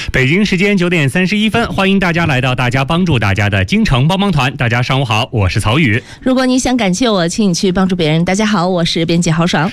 北京时间9点31分，欢迎大家来到大家帮助大家的京城帮帮团。大家上午好，我是曹宇。 如果你想感谢我，请你去帮助别人。大家好，我是编辑豪爽。